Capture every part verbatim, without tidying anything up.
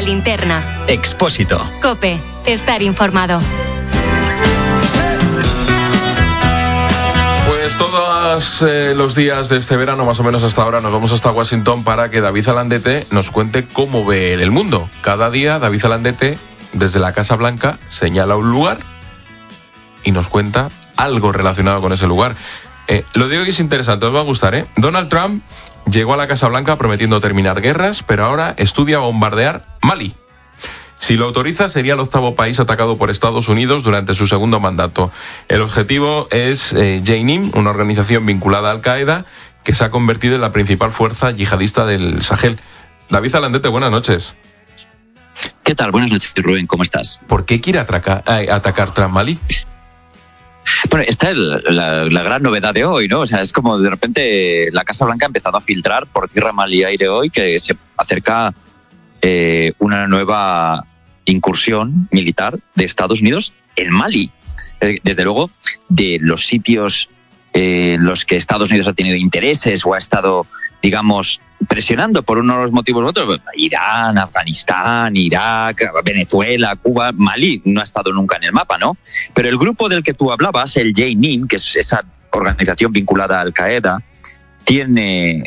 linterna. Expósito. COPE. Estar informado. Pues todos eh, los días de este verano, más o menos hasta ahora, nos vamos hasta Washington para que David Alandete nos cuente cómo ve el mundo. Cada día David Alandete, desde la Casa Blanca, señala un lugar y nos cuenta algo relacionado con ese lugar. Eh, lo digo que es interesante, os va a gustar, ¿eh? Donald Trump llegó a la Casa Blanca prometiendo terminar guerras, pero ahora estudia bombardear Mali. Si lo autoriza, sería el octavo país atacado por Estados Unidos durante su segundo mandato. El objetivo es eh, Jainim, una organización vinculada a Al-Qaeda, que se ha convertido en la principal fuerza yihadista del Sahel. David Alandete, buenas noches. ¿Qué tal? Buenas noches, Rubén, ¿cómo estás? ¿Por qué quiere atracar, eh, atacar Trump Mali? Bueno, esta es la, la gran novedad de hoy, ¿no? O sea, es como de repente la Casa Blanca ha empezado a filtrar por tierra, mar y aire hoy que se acerca eh, una nueva incursión militar de Estados Unidos en Mali. Desde luego, de los sitios eh, en los que Estados Unidos ha tenido intereses o ha estado, digamos, presionando por unos motivos u otros, Irán, Afganistán, Irak, Venezuela, Cuba, Mali no ha estado nunca en el mapa, ¿no? Pero el grupo del que tú hablabas, el Jainim, que es esa organización vinculada a Al-Qaeda, tiene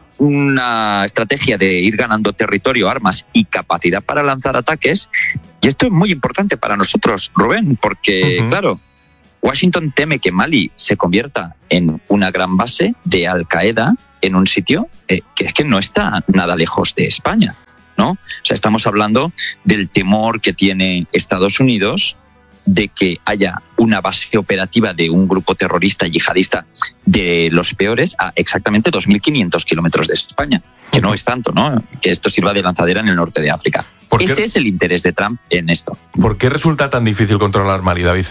una estrategia de ir ganando territorio, armas y capacidad para lanzar ataques, y esto es muy importante para nosotros, Rubén, porque, uh-huh. claro, Washington teme que Mali se convierta en una gran base de Al-Qaeda en un sitio eh, que es que no está nada lejos de España, ¿no? O sea, estamos hablando del temor que tiene Estados Unidos de que haya una base operativa de un grupo terrorista yihadista de los peores a exactamente dos mil quinientos kilómetros de España, que no es tanto, ¿no? Que esto sirva de lanzadera en el norte de África. Ese es el interés de Trump en esto. ¿Por qué resulta tan difícil controlar Mali, David?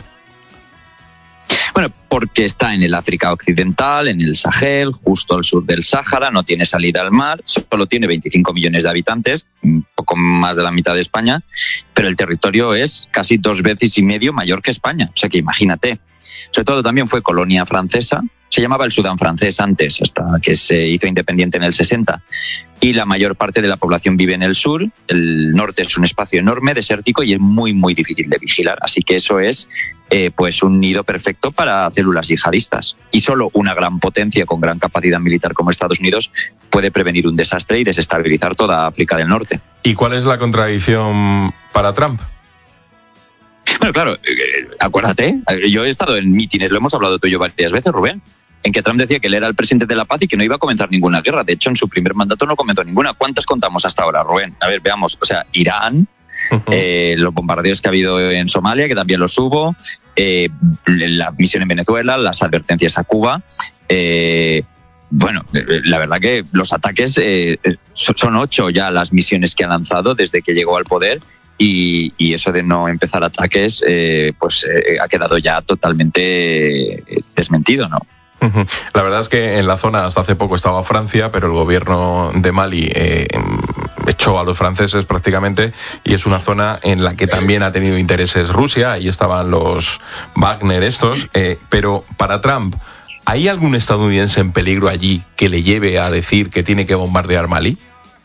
Bueno, porque está en el África Occidental, en el Sahel, justo al sur del Sáhara, no tiene salida al mar, solo tiene veinticinco millones de habitantes, un poco más de la mitad de España, pero el territorio es casi dos veces y medio mayor que España, o sea que imagínate. Sobre todo también fue colonia francesa, se llamaba el Sudán francés antes, hasta que se hizo independiente en el sesenta, y la mayor parte de la población vive en el sur. El norte es un espacio enorme, desértico, y es muy, muy difícil de vigilar, así que eso es eh, pues un nido perfecto para células yihadistas. Y solo una gran potencia con gran capacidad militar como Estados Unidos puede prevenir un desastre y desestabilizar toda África del Norte. ¿Y cuál es la contradicción para Trump? Bueno, claro, eh, acuérdate, yo he estado en mítines, lo hemos hablado tú y yo varias veces, Rubén, en que Trump decía que él era el presidente de la paz y que no iba a comenzar ninguna guerra. De hecho, en su primer mandato no comenzó ninguna. ¿Cuántas contamos hasta ahora, Rubén? A ver, veamos. O sea, Irán, uh-huh. eh, los bombardeos que ha habido en Somalia, que también los hubo, eh, la misión en Venezuela, las advertencias a Cuba. Eh, bueno, la verdad que los ataques eh, son ocho ya las misiones que ha lanzado desde que llegó al poder. Y, y eso de no empezar ataques, eh, pues eh, ha quedado ya totalmente eh, desmentido, ¿no? La verdad es que en la zona hasta hace poco estaba Francia, pero el gobierno de Mali eh, echó a los franceses prácticamente, y es una zona en la que también ha tenido intereses Rusia. Ahí estaban los Wagner estos, eh, pero para Trump, ¿hay algún estadounidense en peligro allí que le lleve a decir que tiene que bombardear Mali?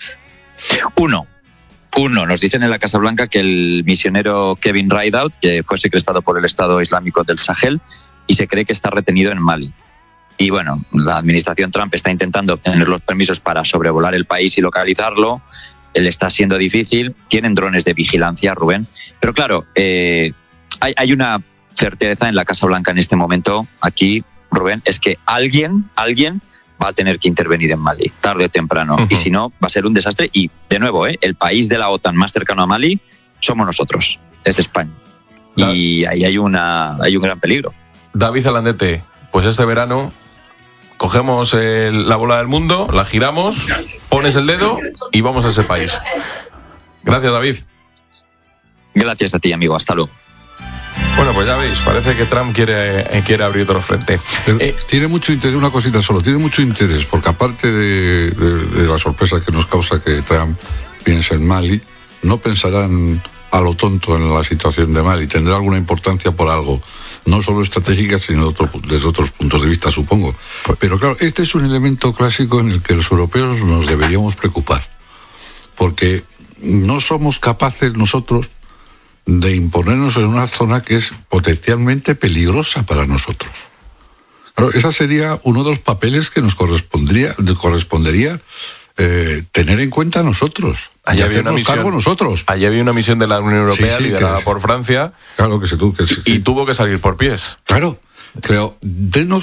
Uno. Uno, nos dicen en la Casa Blanca que el misionero Kevin Rideout, que fue secretado por el Estado Islámico del Sahel, y se cree que está retenido en Mali. Y bueno, la administración Trump está intentando obtener los permisos para sobrevolar el país y localizarlo. Él está siendo difícil. Tienen drones de vigilancia, Rubén. Pero claro, eh, hay, hay una certeza en la Casa Blanca en este momento, aquí, Rubén, es que alguien, alguien va a tener que intervenir en Mali, tarde o temprano. Uh-huh. Y si no, va a ser un desastre. Y, de nuevo, ¿eh? el país de la OTAN más cercano a Mali somos nosotros, es España. Da- y ahí hay, una, hay un gran peligro. David Alandete, pues este verano cogemos el, la bola del mundo, la giramos, pones el dedo y vamos a ese país. Gracias, David. Gracias a ti, amigo. Hasta luego. Bueno, pues ya veis, parece que Trump quiere, quiere abrir otro frente. Eh, tiene mucho interés, una cosita solo, tiene mucho interés, porque aparte de, de, de la sorpresa que nos causa que Trump piense en Mali, no pensarán a lo tonto en la situación de Mali, tendrá alguna importancia por algo, no solo estratégica, sino otro, desde otros puntos de vista, supongo. Pero claro, este es un elemento clásico en el que los europeos nos deberíamos preocupar, porque no somos capaces nosotros de imponernos en una zona que es potencialmente peligrosa para nosotros. Claro, ese sería uno de los papeles que nos correspondería, correspondería eh, tener en cuenta nosotros. Allí había una misión, cargo nosotros. Allí había una misión de la Unión Europea, sí, sí, liderada es, por Francia. Claro que se tuvo que sí, y sí. tuvo que salir por pies. Claro. Creo, denos,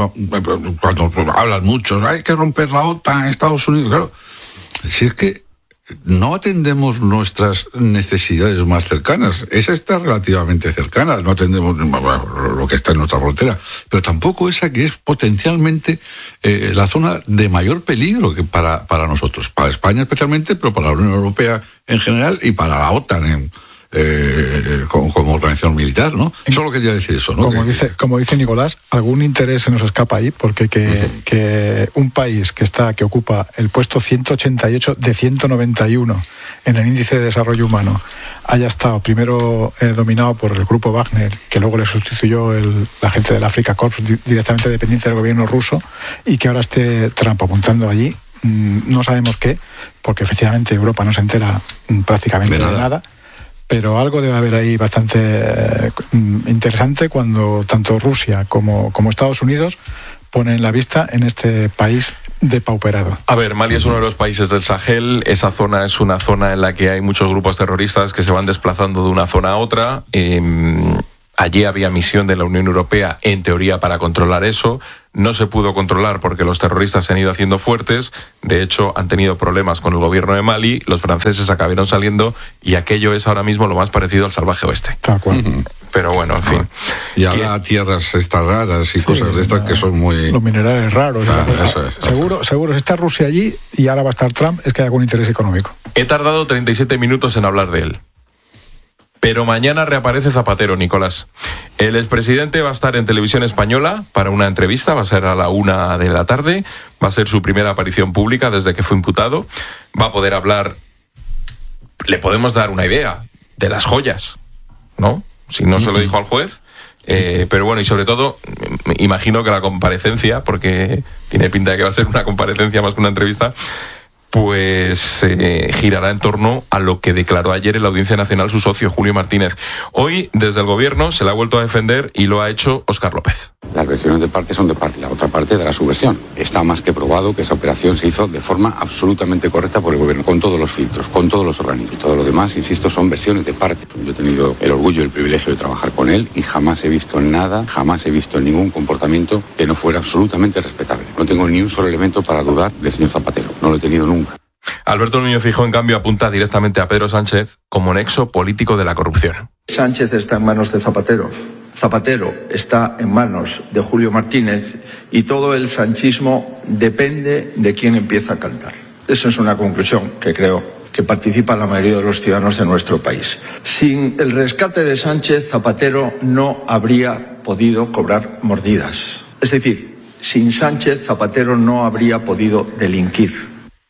cuando hablan muchos, hay que romper la OTAN, Estados Unidos, claro. Si es que no atendemos nuestras necesidades más cercanas, esa está relativamente cercana, no atendemos lo que está en nuestra frontera, pero tampoco esa que es potencialmente eh, la zona de mayor peligro que para, para nosotros, para España especialmente, pero para la Unión Europea en general y para la OTAN en Eh, como, como organización militar, ¿no? Solo quería decir eso, ¿no? Como, que, dice, como dice Nicolás, algún interés se nos escapa ahí, porque que, uh-huh. que un país que está que ocupa el puesto ciento ochenta y ocho de ciento noventa y uno en el índice de desarrollo humano haya estado primero eh, dominado por el grupo Wagner, que luego le sustituyó el, la gente del Africa Corps, di- directamente dependiente del gobierno ruso, y que ahora esté Trump apuntando allí, mmm, no sabemos qué, porque efectivamente Europa no se entera mmm, prácticamente de nada. de nada. Pero algo debe haber ahí bastante eh, interesante cuando tanto Rusia como, como Estados Unidos ponen la vista en este país depauperado. A ver, Mali es uno de los países del Sahel. Esa zona es una zona en la que hay muchos grupos terroristas que se van desplazando de una zona a otra. Eh, allí había misión de la Unión Europea, en teoría, para controlar eso. No se pudo controlar porque los terroristas se han ido haciendo fuertes. De hecho, han tenido problemas con el gobierno de Mali. Los franceses acabaron saliendo y aquello es ahora mismo lo más parecido al salvaje oeste. Tal cual. Uh-huh. Pero bueno, en fin. Y ahora tierras estas raras y sí, cosas de estas que son muy... Los minerales raros. Ah, eso es, seguro, seguro, si está Rusia allí y ahora va a estar Trump, es que hay algún interés económico. He tardado treinta y siete minutos en hablar de él. Pero mañana reaparece Zapatero, Nicolás. El expresidente va a estar en Televisión Española para una entrevista, va a ser a la una de la tarde, va a ser su primera aparición pública desde que fue imputado, va a poder hablar, le podemos dar una idea de las joyas, ¿no? Si no se lo dijo al juez, eh, pero bueno, y sobre todo, imagino que la comparecencia, porque tiene pinta de que va a ser una comparecencia más que una entrevista, pues eh, girará en torno a lo que declaró ayer en la Audiencia Nacional su socio, Julio Martínez. Hoy, desde el gobierno, se le ha vuelto a defender y lo ha hecho Óscar López. Las versiones de parte son de parte, la otra parte dará su versión. Está más que probado que esa operación se hizo de forma absolutamente correcta por el gobierno, con todos los filtros, con todos los organismos. Y todo lo demás, insisto, son versiones de parte. Yo he tenido el orgullo y el privilegio de trabajar con él y jamás he visto nada, jamás he visto ningún comportamiento que no fuera absolutamente respetable. No tengo ni un solo elemento para dudar del señor Zapatero. No lo he tenido nunca. Alberto Núñez Feijóo, en cambio, apunta directamente a Pedro Sánchez como nexo político de la corrupción. Sánchez está en manos de Zapatero. Zapatero está en manos de Julio Martínez y todo el sanchismo depende de quién empieza a cantar. Esa es una conclusión que creo que participa la mayoría de los ciudadanos de nuestro país. Sin el rescate de Sánchez, Zapatero no habría podido cobrar mordidas. Es decir, sin Sánchez, Zapatero no habría podido delinquir.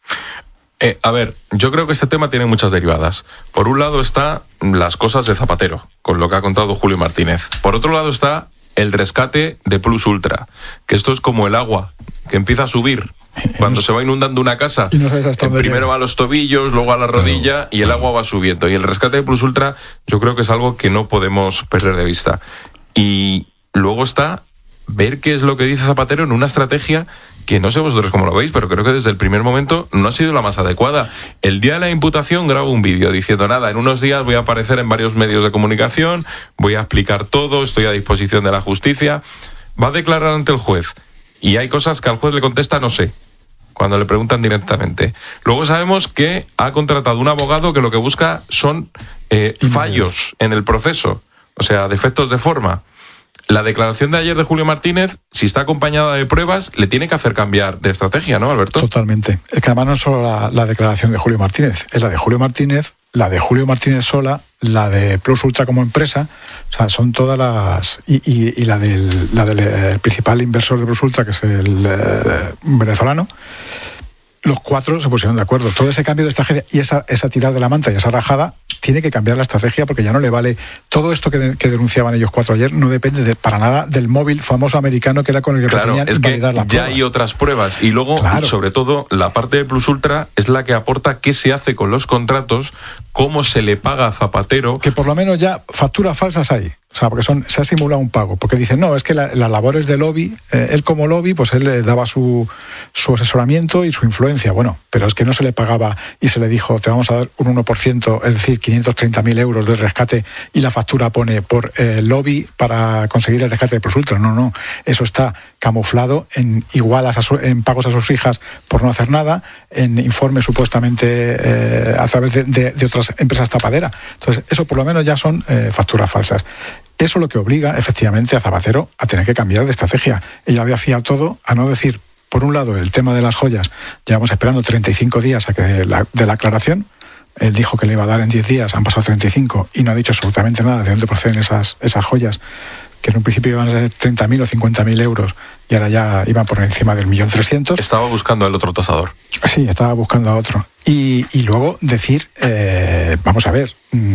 Eh, a ver, yo creo que este tema tiene muchas derivadas. Por un lado está las cosas de Zapatero, con lo que ha contado Julio Martínez. Por otro lado está el rescate de Plus Ultra, que esto es como el agua, que empieza a subir. Cuando se va inundando una casa, y no sabes hasta dónde primero llega. va a los tobillos, luego a la rodilla y el agua va subiendo. Y el rescate de Plus Ultra yo creo que es algo que no podemos perder de vista. Y luego está ver qué es lo que dice Zapatero en una estrategia que no sé vosotros cómo lo veis, pero creo que desde el primer momento no ha sido la más adecuada. El día de la imputación grabo un vídeo diciendo, nada, en unos días voy a aparecer en varios medios de comunicación, voy a explicar todo, estoy a disposición de la justicia. Va a declarar ante el juez y hay cosas que al juez le contesta no sé, cuando le preguntan directamente. Luego sabemos que ha contratado un abogado que lo que busca son eh, fallos en el proceso, o sea, defectos de forma. La declaración de ayer de Julio Martínez, si está acompañada de pruebas, le tiene que hacer cambiar de estrategia, ¿no, Alberto? Totalmente. Es que además no es solo la, la declaración de Julio Martínez, es la de Julio Martínez, la de Julio Martínez sola, la de Plus Ultra como empresa, o sea, son todas las... Y, y, y la del, la del eh, principal inversor de Plus Ultra, que es el eh, venezolano, los cuatro se pusieron de acuerdo. Todo ese cambio de estrategia y esa, esa tirar de la manta y esa rajada tiene que cambiar la estrategia porque ya no le vale. Todo esto que, que denunciaban ellos cuatro ayer no depende de, para nada del móvil famoso americano que era con el que claro, pretendían es que validar las ya pruebas. hay otras pruebas y luego, claro. sobre todo, la parte de Plus Ultra es la que aporta qué se hace con los contratos, cómo se le paga a Zapatero. Que por lo menos ya facturas falsas hay. O sea, porque son, se ha simulado un pago. Porque dicen, no, es que la, las labores de lobby, eh, él como lobby, pues él le daba su, su asesoramiento y su influencia. Bueno, pero es que no se le pagaba y se le dijo, te vamos a dar un uno por ciento, es decir, quinientos treinta mil euros de rescate, y la factura pone por eh, lobby para conseguir el rescate de Plus Ultra. No, no, eso está camuflado en igualas a su, en pagos a sus hijas por no hacer nada, en informes supuestamente eh, a través de, de, de otras empresas tapaderas. Entonces, eso por lo menos ya son eh, facturas falsas. Eso lo que obliga efectivamente a Zapatero a tener que cambiar de estrategia. Ella había fiado todo a no decir, por un lado, el tema de las joyas, llevamos esperando treinta y cinco días a que la, de la aclaración. Él dijo que le iba a dar en diez días, han pasado treinta y cinco y no ha dicho absolutamente nada de dónde proceden esas, esas joyas, que en un principio iban a ser treinta mil o cincuenta mil euros y ahora ya iban por encima del millón trescientos. Estaba buscando al otro tasador. Sí, estaba buscando a otro. Y, y luego decir, eh, vamos a ver,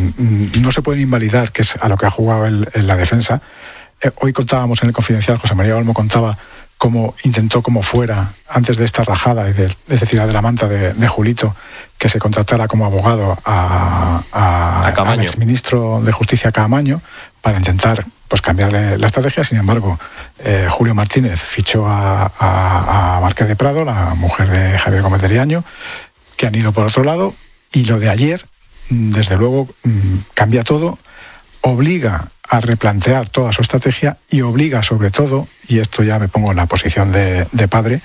no se pueden invalidar, que es a lo que ha jugado el, el, la defensa. Eh, hoy contábamos en el Confidencial, José María Olmo contaba cómo intentó como fuera, antes de esta rajada, es decir, la de la manta de, de Julito, que se contratara como abogado a, a, a al exministro de Justicia Caamaño para intentar pues cambiarle la estrategia. Sin embargo, eh, Julio Martínez fichó a, a, a Márquez de Prado, la mujer de Javier Gómez de Liaño, que han ido por otro lado, y lo de ayer, desde luego, cambia todo, obliga a replantear toda su estrategia y obliga sobre todo, y esto ya me pongo en la posición de, de padre,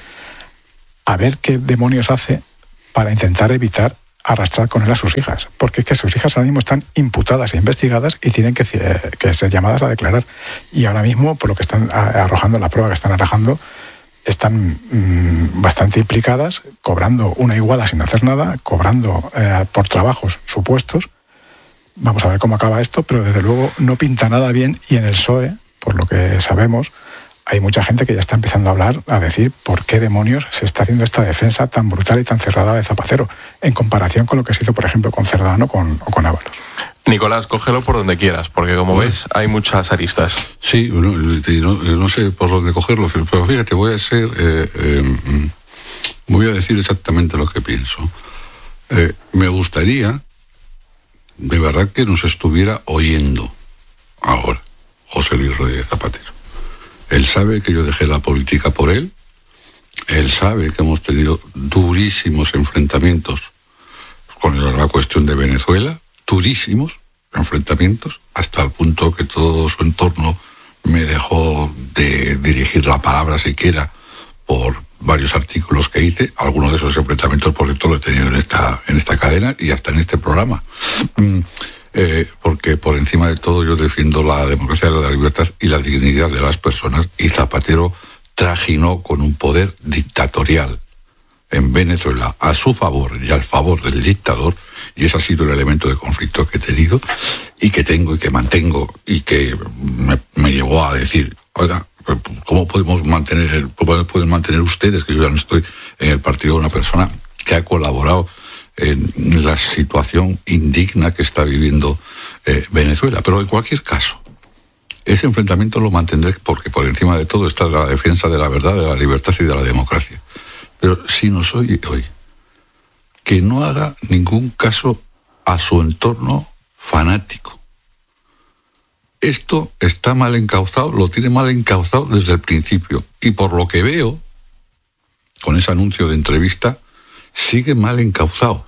a ver qué demonios hace para intentar evitar arrastrar con él a sus hijas, porque es que sus hijas ahora mismo están imputadas e investigadas y tienen que, que ser llamadas a declarar, y ahora mismo, por lo que están arrojando, la prueba que están arrojando, están mmm, bastante implicadas, cobrando una iguala sin hacer nada, cobrando eh, por trabajos supuestos. Vamos a ver cómo acaba esto, pero desde luego no pinta nada bien, y en el P S O E, por lo que sabemos, hay mucha gente que ya está empezando a hablar, a decir por qué demonios se está haciendo esta defensa tan brutal y tan cerrada de Zapatero, en comparación con lo que se hizo, por ejemplo, con Cerdán o con, o con Ábalos. Nicolás, cógelo por donde quieras, porque como bueno, ves, hay muchas aristas. Sí, no, no, no sé por dónde cogerlo, pero fíjate, voy a ser, eh, eh, voy a decir exactamente lo que pienso. Eh, me gustaría, de verdad, que nos estuviera oyendo ahora José Luis Rodríguez Zapatero. Él sabe que yo dejé la política por él, él sabe que hemos tenido durísimos enfrentamientos con la cuestión de Venezuela, durísimos enfrentamientos, hasta el punto que todo su entorno me dejó de dirigir la palabra siquiera por varios artículos que hice. Algunos de esos enfrentamientos, por cierto, lo he tenido en esta, en esta cadena y hasta en este programa. Mm, eh, porque por encima de todo yo defiendo la democracia, la libertad y la dignidad de las personas, y Zapatero trajinó con un poder dictatorial en Venezuela a su favor y al favor del dictador, y ese ha sido el elemento de conflicto que he tenido y que tengo y que mantengo, y que me, me llevó a decir, oiga, ¿cómo podemos mantener, cómo pueden mantener ustedes, que yo ya no estoy en el partido, de una persona que ha colaborado en la situación indigna que está viviendo eh, Venezuela? Pero en cualquier caso, ese enfrentamiento lo mantendré, porque por encima de todo está la defensa de la verdad, de la libertad y de la democracia. Pero si nos oye hoy, que no haga ningún caso a su entorno fanático. Esto está mal encauzado, lo tiene mal encauzado desde el principio. Y por lo que veo, con ese anuncio de entrevista, sigue mal encauzado.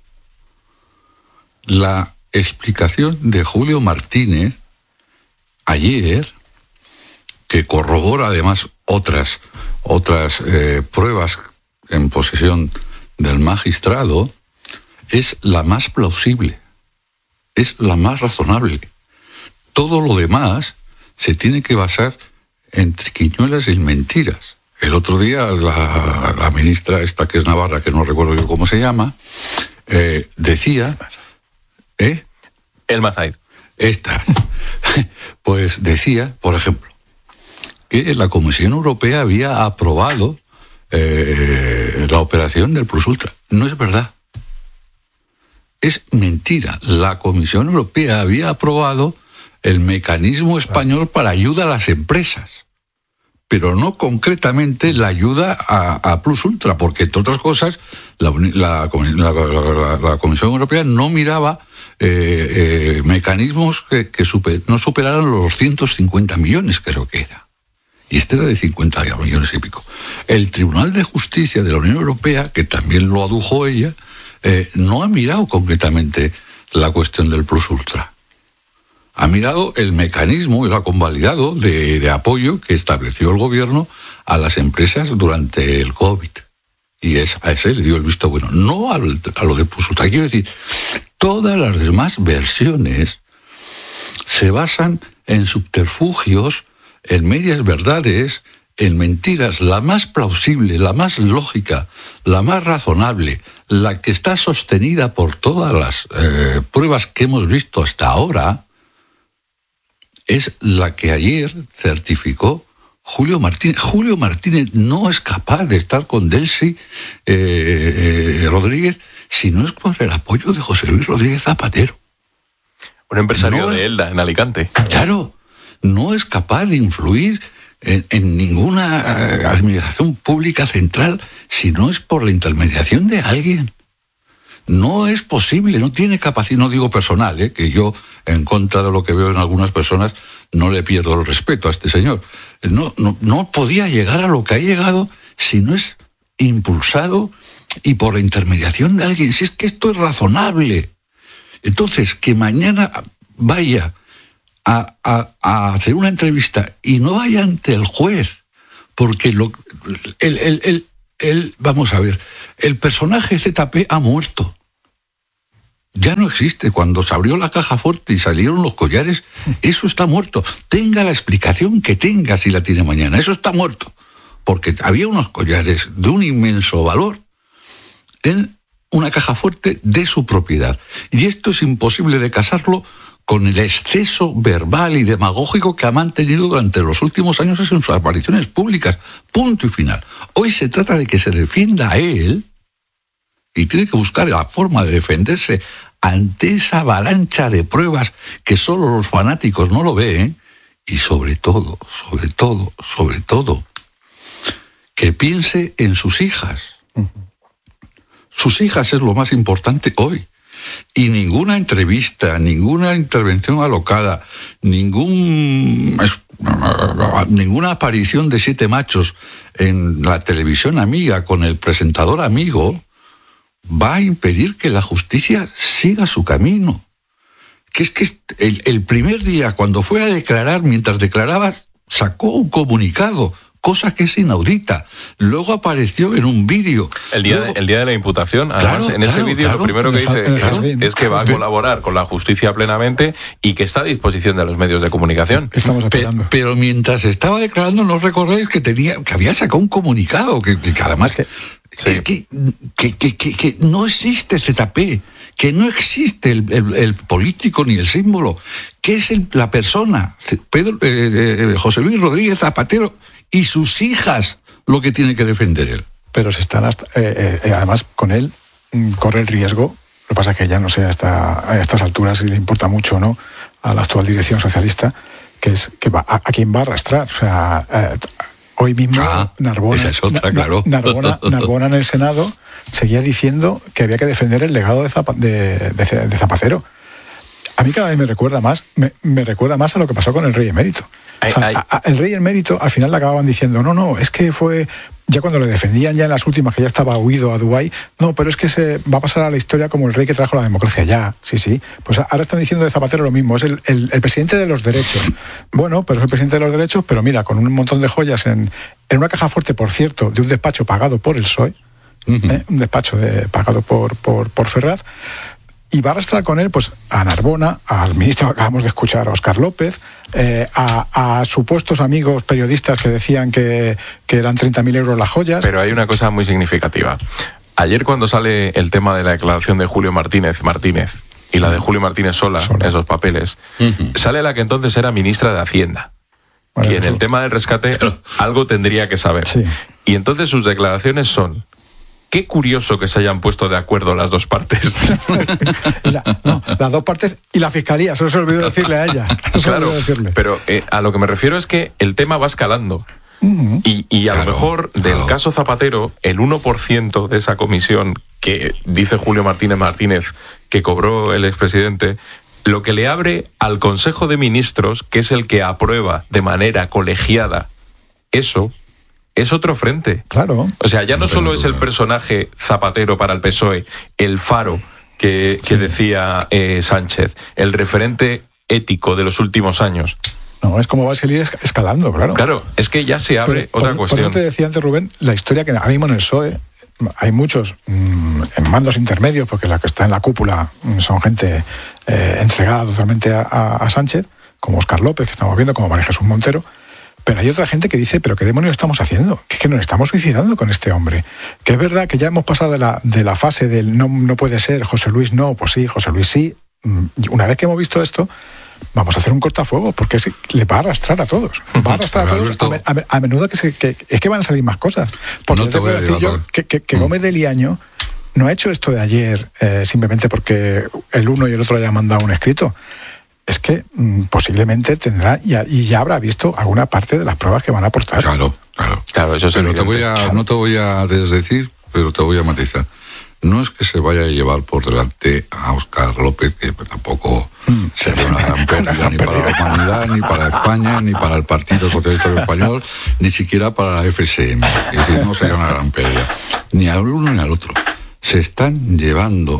La explicación de Julio Martínez ayer, que corrobora además otras, otras eh, pruebas en posesión del magistrado, es la más plausible, es la más razonable. Todo lo demás se tiene que basar en triquiñuelas y en mentiras. El otro día la, la ministra esta, que es Navarra, que no recuerdo yo cómo se llama, eh, decía... ¿Eh? El Masaid. Esta. Pues decía, por ejemplo, que la Comisión Europea había aprobado eh, la operación del Plus Ultra. No es verdad. es mentira. La Comisión Europea había aprobado el mecanismo español para ayuda a las empresas, pero no concretamente la ayuda a, a Plus Ultra, porque entre otras cosas la, la, la, la, la Comisión Europea no miraba eh, eh, mecanismos que, que super, no superaran los doscientos cincuenta millones, creo que era. Y este era de cincuenta millones y pico. El Tribunal de Justicia de la Unión Europea, que también lo adujo ella, eh, no ha mirado concretamente la cuestión del Plus Ultra. Ha mirado el mecanismo y lo ha convalidado de, de apoyo que estableció el gobierno a las empresas durante el COVID. Y es, a ese le dio el visto bueno. No a, a lo de Plus Ultra. Quiero decir, todas las demás versiones se basan en subterfugios, en medias verdades, en mentiras. La más plausible, la más lógica, la más razonable, la que está sostenida por todas las eh, pruebas que hemos visto hasta ahora, es la que ayer certificó Julio Martínez. Julio Martínez no es capaz de estar con Delcy eh, eh, Rodríguez si no es por el apoyo de José Luis Rodríguez Zapatero. Un empresario no, de Elda, en Alicante. Claro, no es capaz de influir en, en ninguna eh, administración pública central si no es por la intermediación de alguien. No es posible, no tiene capacidad, no digo personal, ¿eh? que yo, en contra de lo que veo en algunas personas, no le pierdo el respeto a este señor. No, no, no podía llegar a lo que ha llegado si no es impulsado y por la intermediación de alguien. Si es que esto es razonable. Entonces, que mañana vaya a, a, a hacer una entrevista y no vaya ante el juez, porque lo, el, el, el, el, vamos a ver, el personaje Z P ha muerto. Ya no existe. Cuando se abrió la caja fuerte y salieron los collares, eso está muerto. Tenga la explicación que tenga si la tiene mañana. Eso está muerto. Porque había unos collares de un inmenso valor en una caja fuerte de su propiedad. Y esto es imposible de casarlo con el exceso verbal y demagógico que ha mantenido durante los últimos años en sus apariciones públicas. Punto y final. Hoy se trata de que se defienda a él y tiene que buscar la forma de defenderse ante esa avalancha de pruebas que solo los fanáticos no lo ven. Y sobre todo, sobre todo, sobre todo, que piense en sus hijas. Sus hijas es lo más importante hoy. Y ninguna entrevista, ninguna intervención alocada, ningún, ninguna aparición de siete machos en la televisión amiga con el presentador amigo va a impedir que la justicia siga su camino. Que es que el, el primer día, cuando fue a declarar, mientras declaraba, sacó un comunicado, cosa que es inaudita. Luego apareció en un vídeo. El día, Luego, de, el día de la imputación, además, claro, en ese claro, vídeo claro, lo primero que dice el, es, el, es que va a colaborar con la justicia plenamente y que está a disposición de los medios de comunicación. Estamos esperando. Pe, pero mientras estaba declarando, no os recordáis que tenía, que había sacado un comunicado, que, que además que, sí. es que, que, que, que, que no existe Z P, que no existe el, el, el político ni el símbolo, que es el, la persona, Pedro, eh, eh, José Luis Rodríguez Zapatero y sus hijas lo que tiene que defender él. Pero se están hasta, eh, eh, además con él mm, corre el riesgo. Lo que pasa es que ya no sé hasta a estas alturas si le importa mucho o no a la actual dirección socialista, que es que va, a, a quién va a arrastrar. O sea, eh, hoy mismo ah, Narbona, esa es otra, Na, claro. Narbona, Narbona en el Senado seguía diciendo que había que defender el legado de, Zap, de, de, de Zapatero. A mí cada vez me recuerda más, me, me recuerda más a lo que pasó con el rey emérito. O sea, a, a, el rey emérito al final le acababan diciendo, no, no, es que fue, ya cuando le defendían ya en las últimas, que ya estaba huido a Dubái, no, pero es que se va a pasar a la historia como el rey que trajo la democracia. Ya, sí, sí. Pues ahora están diciendo de Zapatero lo mismo, es el, el, el presidente de los derechos. Bueno, pero es el presidente de los derechos, pero mira, con un montón de joyas en, en una caja fuerte, por cierto, de un despacho pagado por el P S O E, uh-huh. ¿eh? un despacho de, pagado por, por, por Ferraz. Y va a arrastrar con él pues a Narbona, al ministro que acabamos de escuchar, a Óscar López, eh, a, a supuestos amigos periodistas que decían que, que eran treinta mil euros las joyas. Pero hay una cosa muy significativa. Ayer cuando sale el tema de la declaración de Julio Martínez Martínez y la de Julio Martínez Sola, Sola. esos papeles, uh-huh. sale la que entonces era ministra de Hacienda. Bueno, y en eso. el tema del rescate algo tendría que saber. Sí. Y entonces sus declaraciones son qué curioso que se hayan puesto de acuerdo las dos partes. la, no, las dos partes y la fiscalía, eso se olvidó decirle a ella. Claro, decirle. Pero eh, a lo que me refiero es que el tema va escalando. Uh-huh. Y, y a claro, lo mejor del claro. caso Zapatero, el uno por ciento de esa comisión que dice Julio Martínez Martínez que cobró el expresidente, lo que le abre al Consejo de Ministros, que es el que aprueba de manera colegiada eso, es otro frente. Claro. O sea, ya no solo es el personaje Zapatero para el P S O E, el faro que, que sí. decía eh, Sánchez, el referente ético de los últimos años. No, es como va a seguir escalando, claro. Claro, es que ya se abre Pero, otra por, cuestión. Por eso te decía antes, Rubén, la historia que ahora mismo en el P S O E hay muchos mmm, en mandos intermedios, porque la que está en la cúpula son gente eh, entregada totalmente a, a, a Sánchez, como Óscar López, que estamos viendo, como María Jesús Montero. Pero hay otra gente que dice, pero ¿qué demonios estamos haciendo? Que es que nos estamos suicidando con este hombre. Que es verdad que ya hemos pasado de la, de la fase del no, no puede ser, José Luis no, pues sí, José Luis sí. Una vez que hemos visto esto, vamos a hacer un cortafuegos, porque es, le va a arrastrar a todos. Va a arrastrar a todos a, a, a menudo que, se, que es que van a salir más cosas. Porque no te voy a decir yo que, que, que Gómez de Liaño no ha hecho esto de ayer eh, simplemente porque el uno y el otro hayan mandado un escrito. Es que mmm, posiblemente tendrá y, y ya habrá visto alguna parte de las pruebas que van a aportar. Claro, claro. Claro, eso es pero te voy a, claro. no te voy a desdecir, pero te voy a matizar. No es que se vaya a llevar por delante a Óscar López, que tampoco mm. sería una gran pérdida una ni pérdida. Para la humanidad, ni para España, ni para el Partido Socialista Español, ni siquiera para la F S M. Es decir, no sería una gran pérdida. Ni al uno ni al otro. Se están llevando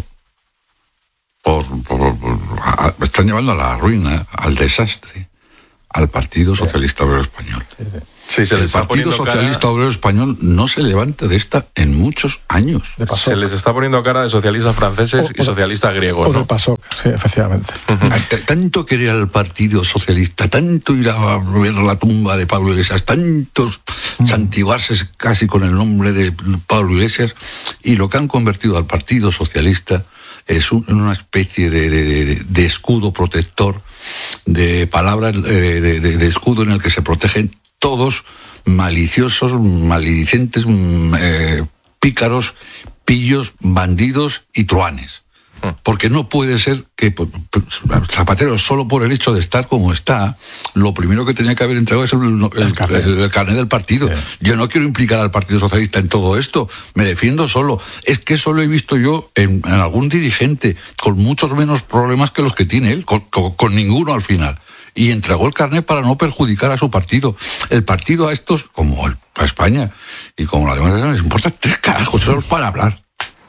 por, por, por a, están llevando a la ruina, al desastre, al Partido Socialista Obrero Español. Sí, sí. Sí, se el les Partido Socialista cara... Obrero Español no se levanta de esta en muchos años. Se les está poniendo cara de socialistas franceses o, y socialistas griegos, o ¿no? de PASOK, sí, efectivamente. Uh-huh. Tanto querer al Partido Socialista, tanto ir a ver la tumba de Pablo Iglesias, tantos uh-huh. santiguarse casi con el nombre de Pablo Iglesias, y lo que han convertido al Partido Socialista es un, una especie de, de, de, de escudo protector, de palabras, de, de, de escudo en el que se protegen todos maliciosos, maledicentes, eh, pícaros, pillos, bandidos y truanes. Porque no puede ser que pues, Zapatero, solo por el hecho de estar como está, lo primero que tenía que haber entregado es el, el, el, carnet. el, el carnet del partido. Sí. Yo no quiero implicar al Partido Socialista en todo esto, me defiendo solo. Es que eso lo he visto yo en, en algún dirigente con muchos menos problemas que los que tiene él, con, con, con ninguno al final. Y entregó el carnet para no perjudicar a su partido. El partido a estos, como el, a España y como la democracia, les importa tres carajos solo para hablar.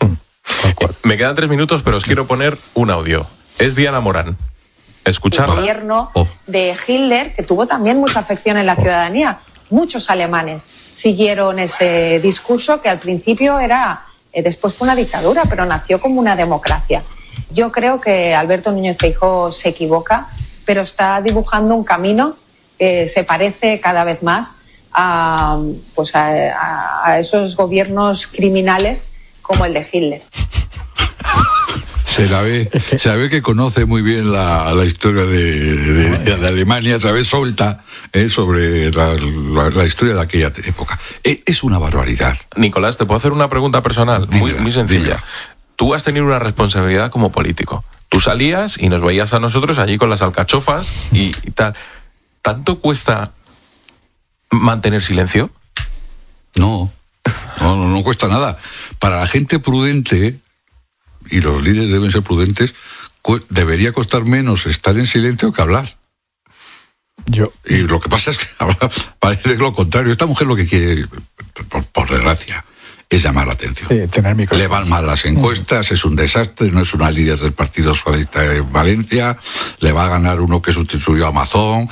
Me quedan tres minutos, pero os quiero poner un audio. Es Diana Morán. Escucharla. El gobierno oh. de Hitler, que tuvo también mucha afección en la ciudadanía. Muchos alemanes siguieron ese discurso que al principio era, eh, después fue una dictadura, pero nació como una democracia. Yo creo que Alberto Núñez Feijóo se equivoca, pero está dibujando un camino que se parece cada vez más a, pues a, a, a esos gobiernos criminales como el de Hitler. Se la ve, se la ve que conoce muy bien la, la historia de, de, de, de Alemania, se la ve solta eh, sobre la, la, la historia de aquella época. Eh, es una barbaridad. Nicolás, ¿te puedo hacer una pregunta personal? Dímela, muy, muy sencilla. Dímela. Tú has tenido una responsabilidad como político. Tú salías y nos veías a nosotros allí con las alcachofas y, y tal. ¿Tanto cuesta mantener silencio? No, no, no, no cuesta nada. Para la gente prudente, y los líderes deben ser prudentes, cu- debería costar menos estar en silencio que hablar. Yo. Y lo que pasa es que parece lo contrario. Esta mujer lo que quiere, por, por desgracia, es llamar la atención. Sí, tener micrófono. Le van mal las encuestas, mm. es un desastre, no es una líder del Partido Socialista de Valencia, le va a ganar uno que sustituyó a Mazón,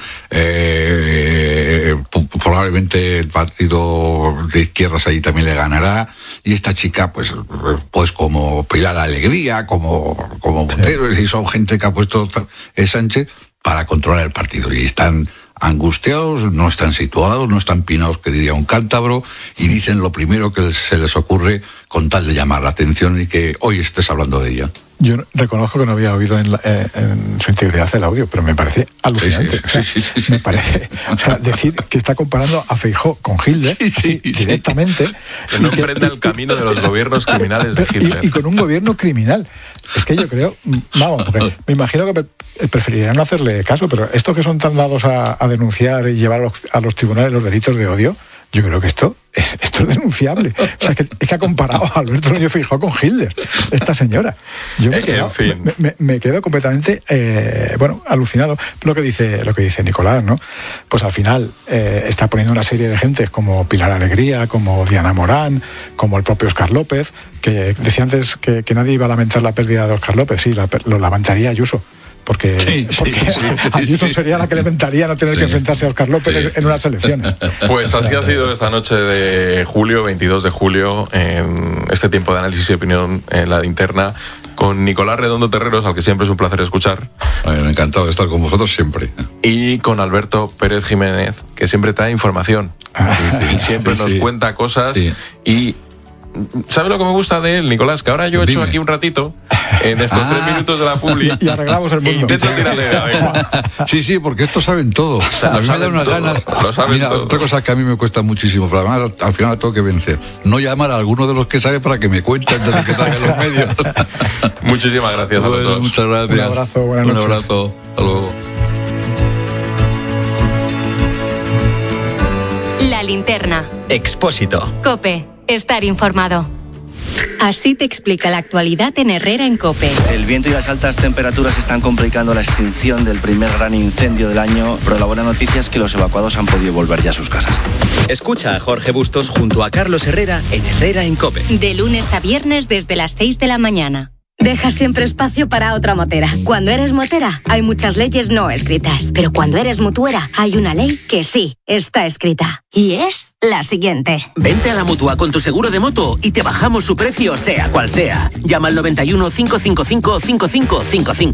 eh, probablemente el partido de izquierdas allí también le ganará, y esta chica, pues, pues como Pilar Alegría, como, como Montero, sí. y son gente que ha puesto eh, Sánchez para controlar el partido, y están angustiados, no están situados, no están pinados, que diría un cántabro, y dicen lo primero que se les ocurre con tal de llamar la atención y que hoy estés hablando de ella. Yo reconozco que no había oído en, la, eh, en su integridad el audio, pero me parece alucinante. Sí, sí, sí, o sea, sí, sí, sí. Me parece, o sea, decir que está comparando a Feijóo con Hitler, sí, sí, sí, directamente. Que no y que, emprenda el camino de los gobiernos criminales de Hitler. Y, y con un gobierno criminal. Es que yo creo, vamos, me imagino que preferirían no hacerle caso, pero estos que son tan dados a, a denunciar y llevar a los, a los tribunales los delitos de odio, yo creo que esto es, esto es denunciable. O sea, que, es que ha comparado a Alberto Núñez Feijóo con Hitler, esta señora. Yo me, En quedo, fin. me, me, me quedo completamente, eh, bueno, alucinado. Lo que dice, lo que dice Nicolás, ¿no? Pues al final eh, está poniendo una serie de gentes como Pilar Alegría, como Diana Morán, como el propio Óscar López, que decía antes que, que nadie iba a lamentar la pérdida de Óscar López. Sí, la, lo lamentaría Ayuso. Porque, sí, sí, porque sí, sí, Ayuso sí. sería la que lamentaría no tener Sí. que enfrentarse a Óscar López Sí. en, en unas elecciones. Pues así ha sido esta noche de julio, veintidós de julio, en este tiempo de análisis y opinión en la linterna, con Nicolás Redondo Terreros, al que siempre es un placer escuchar. Bueno, encantado de estar con vosotros siempre. Y con Alberto Pérez Jiménez, que siempre trae información. Sí, y siempre sí, nos sí. cuenta cosas. Sí. Y ¿sabe lo que me gusta de él, Nicolás? Que ahora yo he hecho Dime. aquí un ratito, en estos Ah. tres minutos de la publi, Y arreglamos el e mundo. intento tirarle de la vena. Sí, sí, porque estos saben todo. sea, a lo mí me da saben unas todo, ganas. lo saben Mira, todo. otra cosa que a mí me cuesta muchísimo, pero además al final tengo que vencer. No llamar a alguno de los que sabe para que me cuenten antes de que salgan los medios. Muchísimas gracias a los Bueno, dos. muchas gracias. Un abrazo, buenas Un noches. abrazo. Hasta luego. La linterna. Expósito. COPE. Estar informado. Así te explica la actualidad en Herrera en COPE. El viento y las altas temperaturas están complicando la extinción del primer gran incendio del año, pero la buena noticia es que los evacuados han podido volver ya a sus casas. Escucha a Jorge Bustos junto a Carlos Herrera en Herrera en COPE. De lunes a viernes desde las seis de la mañana. Deja siempre espacio para otra motera. Cuando eres motera, hay muchas leyes no escritas. Pero cuando eres mutuera, hay una ley que sí está escrita. Y es la siguiente. Vente a la Mutua con tu seguro de moto y te bajamos su precio sea cual sea. Llama al noventa y uno, cinco cinco cinco, cinco cinco cinco cinco.